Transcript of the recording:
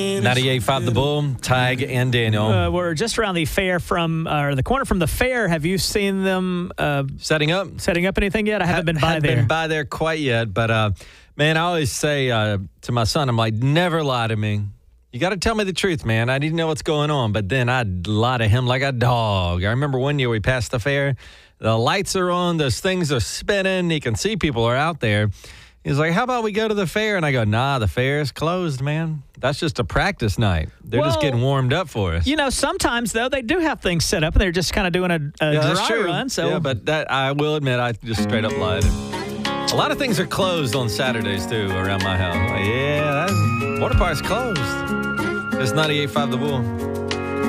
98.5 The Bull, Tig and Daniel. We're just around the fair the corner from the fair. Have you seen them Setting up anything yet? I haven't been by there. Been by there quite yet, but man, I always say to my son, I'm like, never lie to me. You got to tell me the truth, man. I need to know what's going on, but then I'd lie to him like a dog. I remember one year we passed the fair. The lights are on, those things are spinning. You can see people are out there. He's like, how about we go to the fair? And I go, nah, the fair is closed, man. That's just a practice night. They're just getting warmed up for us. You know, sometimes, though, they do have things set up, and they're just kind of doing a dry run. So. Yeah, but that I will admit, I just straight up lied. A lot of things are closed on Saturdays, too, around my house. Like, yeah, water park's closed. It's 98.5 The Bull.